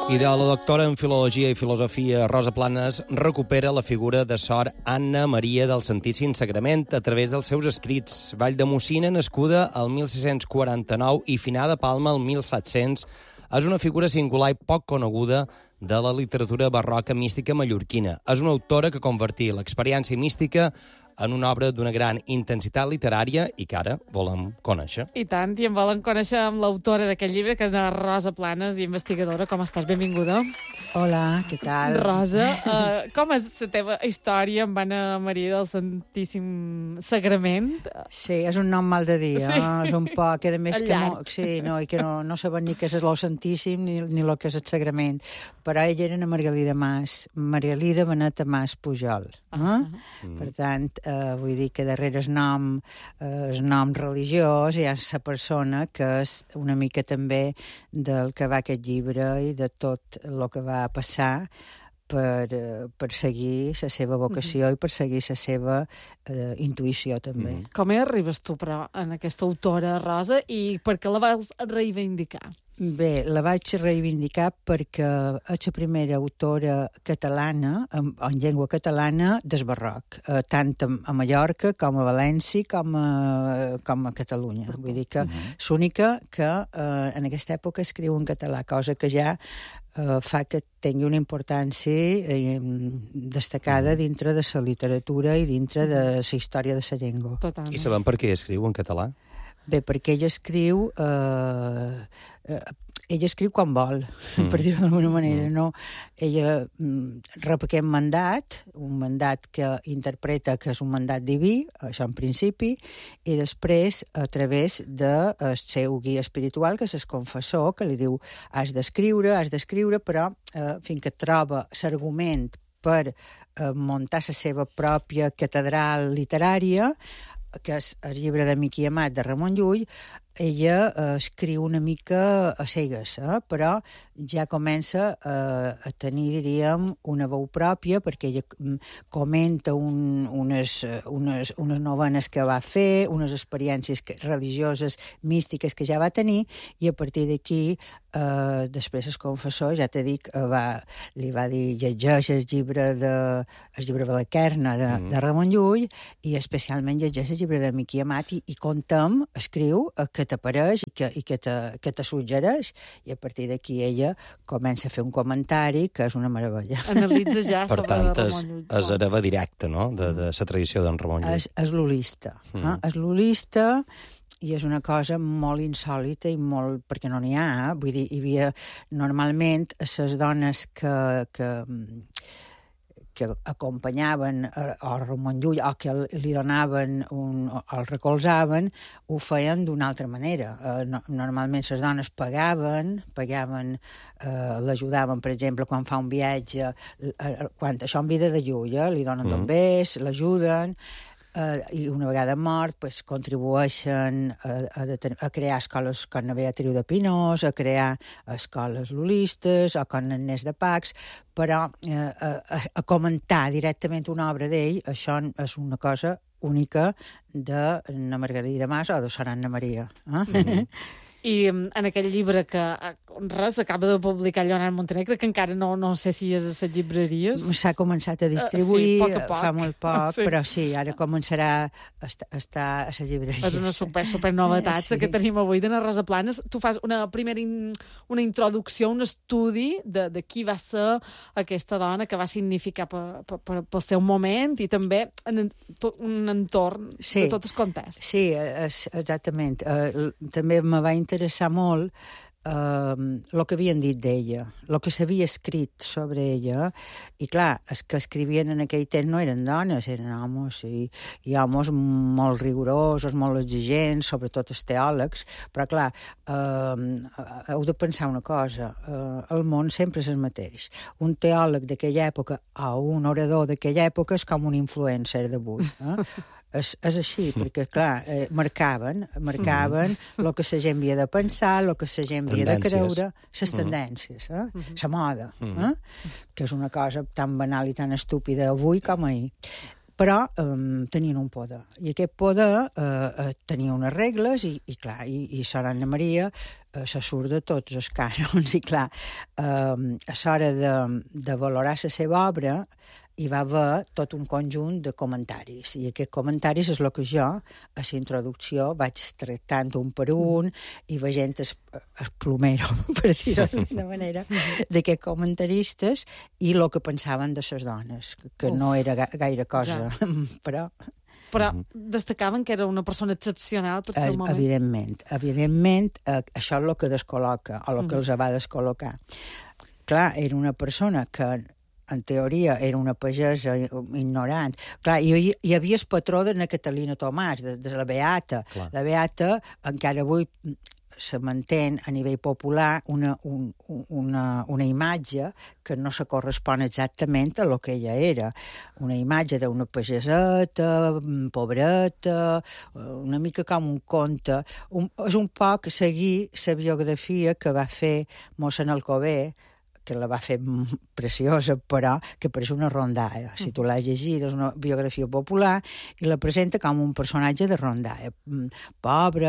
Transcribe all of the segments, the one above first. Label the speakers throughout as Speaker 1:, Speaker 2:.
Speaker 1: I de la doctora en Filologia i Filosofia Rosa Planes recupera la figura de Sor Anna Maria del Santíssim Sagrament a través dels seus escrits. Valldemocina, nascuda al 1649 i finada a Palma el 1700, és una figura singular i poc coneguda de la literatura barroca mística mallorquina. És una autora que convertí l'experiència mística en una obra d'una gran intensitat literària i que ara volem conèixer.
Speaker 2: I tant, i en volen conèixer amb l'autora d'aquest llibre, que és la Rosa Planes, investigadora. Com estàs? Benvinguda.
Speaker 3: Hola, què tal?
Speaker 2: Rosa, com és la teva història amb Anna Maria del Santíssim Sagrament?
Speaker 3: Sí, és un nom mal de dir,
Speaker 2: Sí.
Speaker 3: és un poc, a més que
Speaker 2: Llarg.
Speaker 3: i que no saben ni què és el Santíssim ni el que és el Sagrament. Però ella era una Margalida Beneta Mas Pujol. Per tant, vull dir que darrere el nom religiós hi ha la persona que és una mica també del que va aquest llibre i de tot el que va passar per seguir la seva vocació i per seguir la seva intuïció, també.
Speaker 2: Com hi arribes tu, però, en aquesta autora, Rosa, i per què la vas reivindicar?
Speaker 3: Bé, la vaig reivindicar perquè és la primera autora catalana, en llengua catalana, del barroc, tant a Mallorca com a València com a Catalunya. Vull dir que és l'única que en aquesta època escriu en català, cosa que ja fa que tingui una importància destacada dintre de la literatura i dintre de la història de la llengua.
Speaker 2: Totalment.
Speaker 1: I sabem per què escriu en català?
Speaker 3: Bé, perquè ella escriu quan vol, per dir-ho d'alguna manera, no? Ella rep aquest mandat, un mandat que interpreta que és un mandat diví, això en principi, i després, a través del seu guia espiritual, que és el confessor, que li diu has d'escriure, però fins que troba l'argument per muntar la seva pròpia catedral literària, que és el llibre de Miqui Amat de Ramon Llull, ella escriu una mica a cegues, però ja comença a tenir, diríem, una veu pròpia, perquè ella comenta unes novenes que va fer, unes experiències religioses, místiques que ja va tenir, i a partir d'aquí, després el confessor, ja t'he dit, li va dir llegeix el llibre de la Querna de Ramon Llull, i especialment llegeix el llibre de Miqui Amat, i contem, escriu, que t'apareix i que te suggereix, i a partir d'aquí ella comença a fer un comentari que és una meravella.
Speaker 2: Analitza ja
Speaker 1: Per
Speaker 2: sobre
Speaker 1: tant,
Speaker 2: Ramon Llull.
Speaker 1: és hereva directa, no?, de la tradició d'en Ramon Llull.
Speaker 3: És l'holista. És l'holista i és una cosa molt insòlita i molt... perquè no n'hi ha, vull dir, hi havia normalment les dones que acompanyaven a Ramon Llull o que li donaven o el recolzaven, ho feien d'una altra manera. Normalment les dones pagaven, l'ajudaven, per exemple, quan fa un viatge, això en vida de Llull, li donen dobbers, l'ajuden, i una vegada mort contribueixen a crear escoles com la Beatriu de Pinós, a crear escoles lulistes o com Agnès de Pacs, però a comentar directament una obra d'ell, això és una cosa única de na Margalida Mas o de Sor Anna Maria.
Speaker 2: I en aquell llibre que res acaba de publicar Lleonard Montenegre, que encara no sé si és a les llibreries.
Speaker 3: S'ha començat a distribuir,
Speaker 2: poc a poc.
Speaker 3: fa molt poc, però sí, ara començarà a estar a les llibreries.
Speaker 2: És una super novetat que tenim avui de la Rosa Planes. Tu fas una introducció, un estudi de qui va ser aquesta dona, que va significar pel seu moment i també en un entorn de tot el context.
Speaker 3: Sí, exactament. També me va interessar molt el que havien dit d'ella, el que s'havia escrit sobre ella, i clar, els que escrivien en aquell temps no eren dones, eren homes, i homes molt rigorosos, molt exigents, sobretot els teòlegs, però clar, heu de pensar una cosa, el món sempre és el mateix. Un teòleg d'aquella època o un orador d'aquella època és com un influencer d'avui, És així, perquè, clar, marcaven el que la gent havia de pensar, el que la gent havia de creure, les tendències, la moda, que és una cosa tan banal i tan estúpida avui com ahir. però tenien un poder. I aquest poder tenia unes regles i clar, i Sor Anna Maria se surt de tots els cànons i clar, a l'hora de valorar la seva obra hi va haver tot un conjunt de comentaris i aquests comentaris és el que jo a la introducció vaig tractant un per un i veient el plomero, per dir-ho d'una manera, d'aquests comentaristes i el que pensaven de les dones, que no era gaire cosa, però
Speaker 2: destacaven que era una persona excepcional per seu moment.
Speaker 3: Evidentment, això és el que descol·loca, o el que els va descol·locar. Clar, era una persona que en teoria era una pagesa ignorant. Clar, hi havia el patró de na Catalina Tomàs, de la Beata. Clar. La Beata encara avui se mantén a nivell popular una imatge que no se correspon exactament a lo que ella era. Una imatge d'una pageseta, pobreta, una mica com un conte. És un poc seguir la biografia que va fer mossèn Alcover, que la va fer preciosa, però que pareix una rondalla. Si tu l'has llegit, és una biografia popular i la presenta com un personatge de rondalla. Pobre,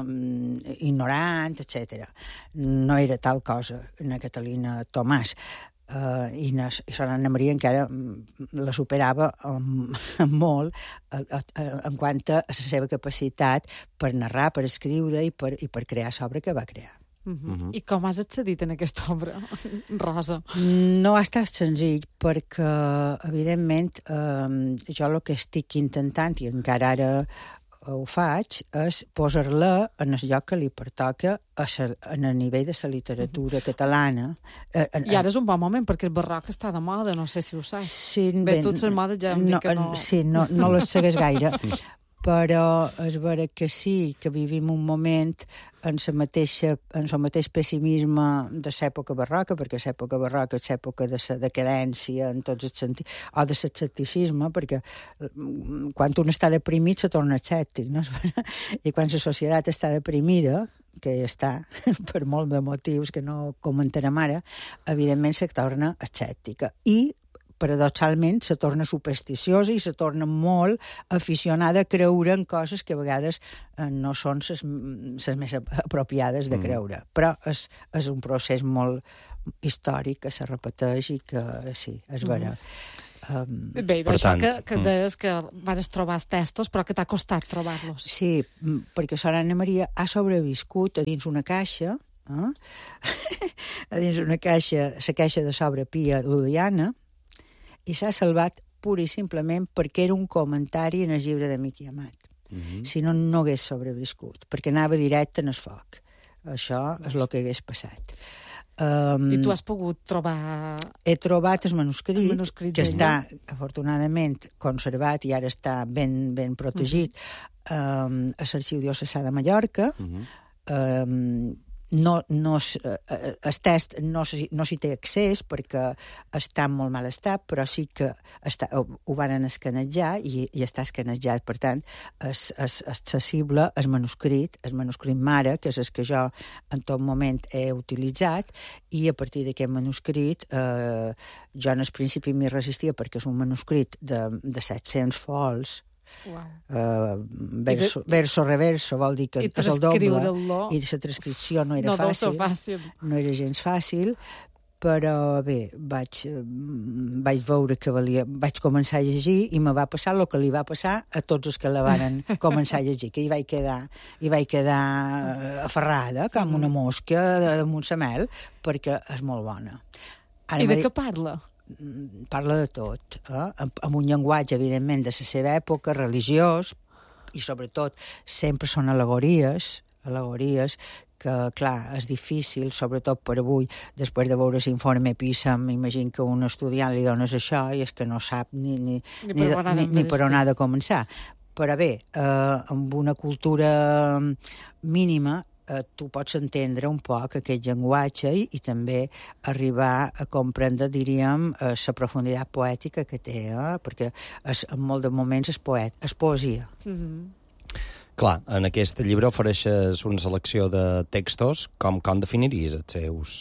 Speaker 3: ignorant, etc. No era tal cosa, na Catalina Tomàs. I Sor Anna Maria encara la superava molt en quant a la seva capacitat per narrar, per escriure i per crear l'obra que va crear.
Speaker 2: I com has accedit en aquesta obra, Rosa?
Speaker 3: No ha estat senzill, perquè, evidentment, jo el que estic intentant, i encara ara ho faig, és posar-la en el lloc que li pertoca en el nivell de la literatura catalana.
Speaker 2: I ara és un bon moment, perquè el barroc està de moda, no sé si ho saps.
Speaker 3: Sí,
Speaker 2: bé, tots les modes ja em dic que no...
Speaker 3: Sí, no les segueix gaire. Però és vera que sí, que vivim un moment en el mateix pessimisme de l'època barroca, perquè l'època barroca és l'època de la decadència en tots els sentits, o de l'escepticisme, perquè quan un està deprimit se torna escèptic, no? I quan la societat està deprimida, que està per molt de motius que no comentarem ara, evidentment se torna escèptica. I paradoxalment se torna supersticiosa i se torna molt aficionada a creure en coses que a vegades no són les més apropiades de creure. Però és un procés molt històric que se repeteix i que sí, és vera.
Speaker 2: Bé, d'això que deies que vas trobar els textos, però que t'ha costat trobar-los.
Speaker 3: Sí, perquè Sor Anna Maria ha sobreviscut a dins una caixa, a dins una caixa, la caixa de Sobra Pia Ludiana, i s'ha salvat pur i simplement perquè era un comentari en el llibre de Miqui Amat. Si no, no hagués sobreviscut, perquè anava directe en el foc. Això és el que hagués passat.
Speaker 2: I tu has pogut trobar...
Speaker 3: He trobat el manuscrit que està, afortunadament, conservat i ara està ben protegit a l'Arxiu Diocesà de Mallorca. El test no s'hi té accés perquè està en molt mal estat, però sí que ho van escanejar i està escanejat. Per tant, és accessible el manuscrit mare, que és el que jo en tot moment he utilitzat, i a partir d'aquest manuscrit jo en el principi m'hi resistia perquè és un manuscrit de 700 fols. Wow. Verso reverso vol dir que és el doble i la transcripció no era fàcil, no era gens fàcil, però bé, vaig veure que vaig començar a llegir i me va passar el que li va passar a tots els que la van començar a llegir, que hi vaig quedar aferrada com una mosca damunt la mel, perquè és molt bona.
Speaker 2: I de què parla?
Speaker 3: Parla de tot, amb un llenguatge, evidentment, de la seva època, religiós, i sobretot sempre són al·legories que, clar, és difícil, sobretot per avui, després de veure l'informe PISA, m'imagino que un estudiant li dones això i és que no sap ni per on ha de començar. Però bé, amb una cultura mínima, tu pots entendre un poc aquest llenguatge i també arribar a comprendre, diríem, la profunditat poètica que té, perquè en molts de moments és poesia.
Speaker 1: Clar, en aquest llibre ofereixes una selecció de textos. Com definiries els seus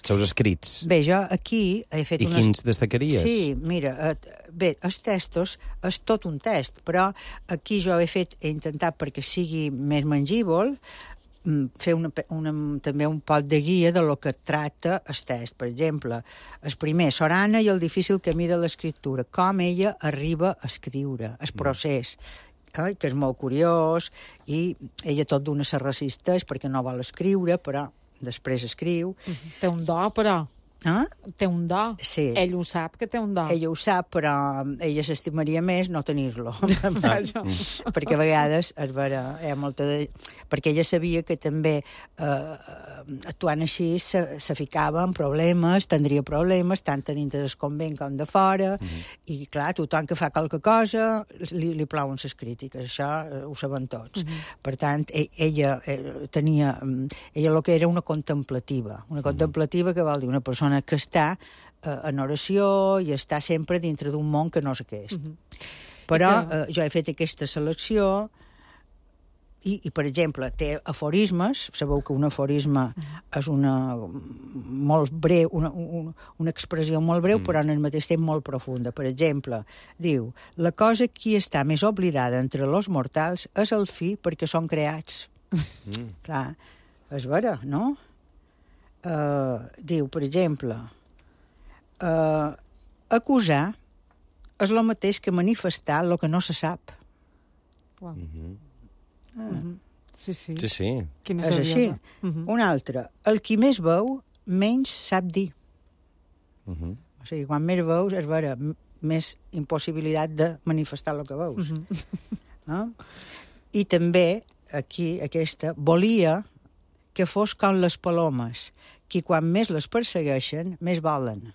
Speaker 1: seus escrits.
Speaker 3: Bé, jo aquí he fet
Speaker 1: I quins destacaries?
Speaker 3: Sí, mira, bé, els textos és tot un text, però aquí jo he intentat, perquè sigui més mangível, fer també un pot de guia de lo que tracta el text. Per exemple, el primer, Sor Anna i el difícil camí de l'escriptura, com ella arriba a escriure, el procés, que és molt curiós, i ella tot d'una se resisteix perquè no vol escriure, però després escriu.
Speaker 2: Té un do, però. Té un do.
Speaker 3: Sí.
Speaker 2: Ell ho sap, que té un do.
Speaker 3: Ella ho sap, però ella s'estimaria més no tenir-lo. Perquè a vegades, és vera, hi ha molta perquè ella sabia que també actuant així se ficava en problemes, tindria problemes, tant a dintre del convent com de fora, i clar, tothom que fa qualque cosa li plauen les crítiques, això ho saben tots. Per tant, ella tenia... Ella el que era una contemplativa que vol dir una persona que està en oració i està sempre dintre d'un món que no és aquest. Però jo he fet aquesta selecció i, per exemple, té aforismes. Sabeu que un aforisme és molt breu, una expressió molt breu, però en el mateix temps molt profunda. Per exemple, diu: la cosa que està més oblidada entre els mortals és el fi perquè són creats. Clar, és vera, no? Diu, per exemple, acusar és el mateix que manifestar el que no se sap.
Speaker 2: Wow. Sí.
Speaker 3: És així. Un altre, el qui més veu, menys sap dir. O sigui, quan més veus, és vera, més impossibilitat de manifestar el que veus. I també, aquí, aquesta, volia que fos com les palomes, que quan més les persegueixen, més volen.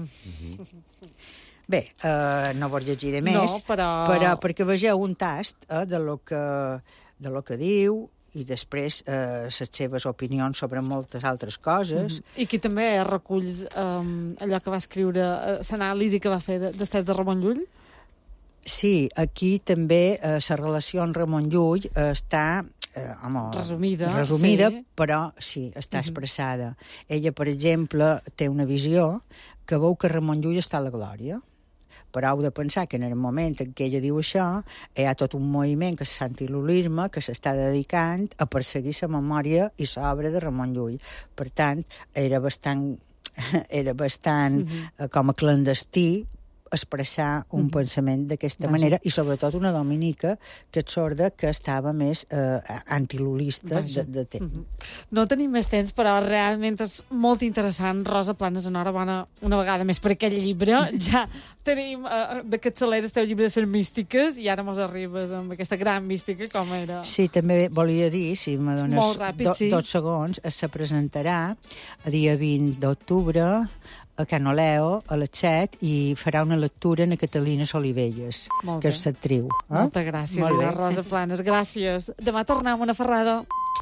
Speaker 3: Bé, no vos llegiré més, però perquè vegeu un tast de lo que diu i després les seves opinions sobre moltes altres coses.
Speaker 2: I aquí també reculls allò que va escriure, l'anàlisi que va fer del text de Ramon Llull?
Speaker 3: Sí, aquí també la relació amb Ramon Llull està resumida, sí. Però sí, està expressada. Ella, per exemple, té una visió que veu que Ramon Llull està a la glòria. Però heu de pensar que en el moment en què ella diu això hi ha tot un moviment que és l'antilulisme que s'està dedicant a perseguir la memòria i l'obra de Ramon Llull. Per tant, era bastant com a clandestí expressar un pensament d'aquesta manera, i sobretot una dominica que és sorda, que estava més antilulista de temps.
Speaker 2: No tenim més temps, però realment és molt interessant. Rosa Planes, enhorabona una vegada més per aquest llibre. Ja tenim de capçalera el teu llibre de les místiques i ara mos arribes amb aquesta gran mística com era.
Speaker 3: Sí, també volia dir, si me dones dos segons, se presentarà el dia 20 d'octubre a Can Oleo, a les 7, i farà una lectura a Catalina Solivelles, que és l'actriu.
Speaker 2: Moltes gràcies, Rosa Planes. Gràcies. Demà tornem a una ferrada.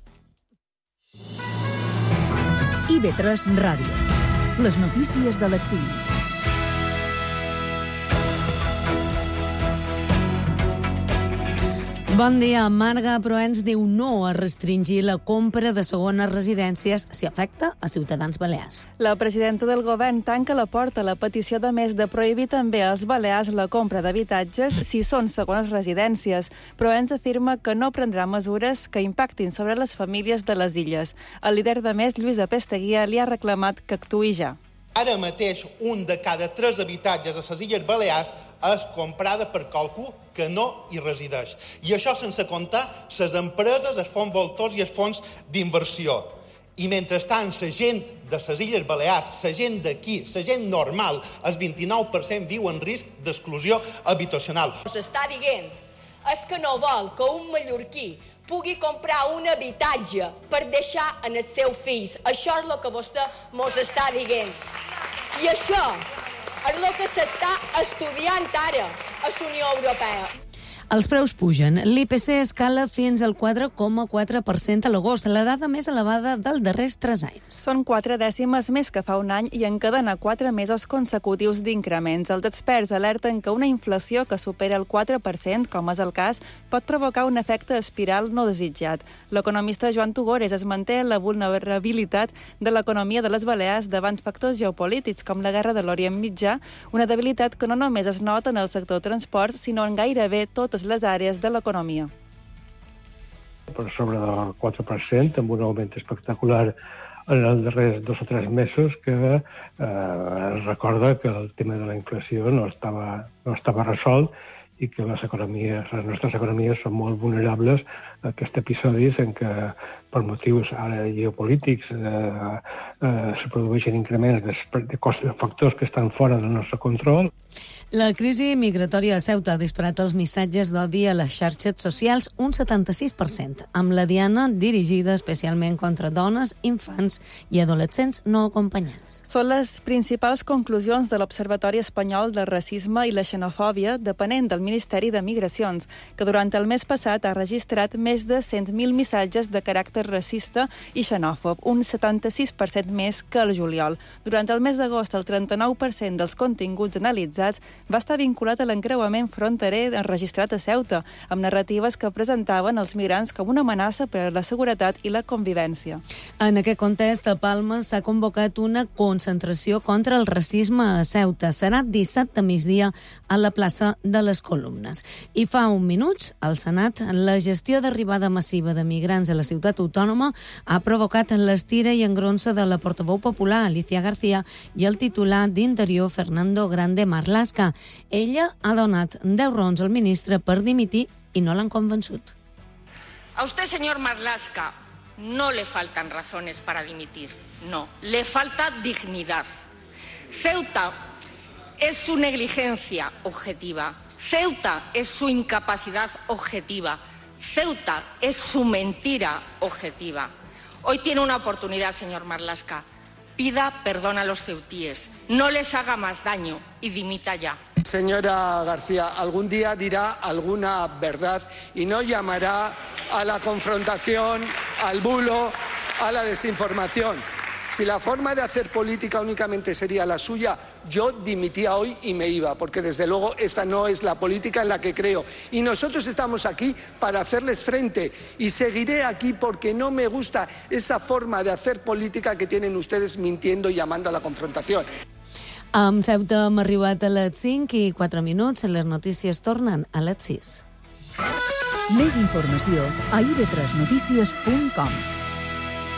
Speaker 4: IB3 Ràdio. Les notícies de l'exili. Bon dia. Marga Proens diu no a restringir la compra de segones residències si afecta a ciutadans balears.
Speaker 5: La presidenta del govern tanca la porta a la petició de més de prohibir també als balears la compra d'habitatges si són segones residències. Proens afirma que no prendrà mesures que impactin sobre les famílies de les illes. El líder de Més, Lluïsa Pesteguia, li ha reclamat que actuï ja.
Speaker 6: Ara mateix, un de cada 3 habitatges a les Illes Balears és comprada per qualcú que no hi resideix. I això sense comptar les empreses, els fons voltors i els fons d'inversió. I mentrestant, la gent de les Illes Balears, la gent d'aquí, la gent normal, el 29% viu en risc d'exclusió habitacional.
Speaker 7: S'està dient és que no vol que un mallorquí pugui comprar un habitatge per deixar en els seus fills. Això és el que vostè mos està dient. I això és el que s'està estudiant ara a la Unió Europea.
Speaker 4: Els preus pugen. L'IPC escala fins al 4,4% a l'agost, la dada més elevada dels darrers 3 anys.
Speaker 5: Són 4 dècimes més que fa un any i encadena 4 mesos consecutius d'increments. Els experts alerten que una inflació que supera el 4%, com és el cas, pot provocar un efecte espiral no desitjat. L'economista Joan Tugores es manté la vulnerabilitat de l'economia de les Balears davant factors geopolítics com la guerra de l'Orient Mitjà, una debilitat que no només es nota en el sector transport, sinó en gairebé totes les àrees de l'economia.
Speaker 8: Per sobre del 4%, amb un augment espectacular en els darrers 2 o 3 mesos, que recorda que el tema de la inflació no estava resolt i que les nostres economies són molt vulnerables a aquests episodis en què, per motius ara geopolítics, se produeixen increments de factors que estan fora del nostre control.
Speaker 4: La crisi migratòria a Ceuta ha disparat els missatges d'odi a les xarxes socials un 76%, amb la diana dirigida especialment contra dones, infants i adolescents no acompanyats.
Speaker 5: Són les principals conclusions de l'Observatori Espanyol del Racisme i la Xenofòbia, depenent del Ministeri de Migracions, que durant el mes passat ha registrat més de 100.000 missatges de caràcter racista i xenòfob, un 76% més que el juliol. Durant el mes d'agost, el 39% dels continguts analitzats va estar vinculat a l'encreuament fronterer enregistrat a Ceuta, amb narratives que presentaven els migrants com una amenaça per a la seguretat i la convivència.
Speaker 4: En aquest context, a Palma s'ha convocat una concentració contra el racisme a Ceuta. Serà dissabte a migdia a la plaça de les Columnes. I fa uns minuts, al Senat, la gestió d'arribada massiva de migrants a la ciutat autònoma ha provocat l'estira i engronsa de la portaveu popular, Alicia García, i el titular d'Interior, Fernando Grande Marlaska. Ella ha donat 10 raons al ministre per dimitir i no l'han convençut.
Speaker 9: A usted, señor Marlaska, no le faltan razones para dimitir. No, le falta dignidad. Ceuta es su negligencia objetiva. Ceuta es su incapacidad objetiva. Ceuta es su mentira objetiva. Hoy tiene una oportunidad, señor Marlaska. Pida perdón a los ceutíes, no les haga más daño y dimita ya.
Speaker 10: Señora García, algún día dirá alguna verdad y no llamará a la confrontación, al bulo, a la desinformación. Si la forma de hacer política únicamente sería la suya, yo dimitía hoy y me iba, porque desde luego esta no es la política en la que creo. Y nosotros estamos aquí para hacerles frente y seguiré aquí porque no me gusta esa forma de hacer política que tienen ustedes mintiendo y llamando a la confrontación.
Speaker 4: Amb Ceuta hem arribat a les 5 i 4 minuts. Les notícies tornen a les 6.
Speaker 11: Més informació a ib3notícies.com.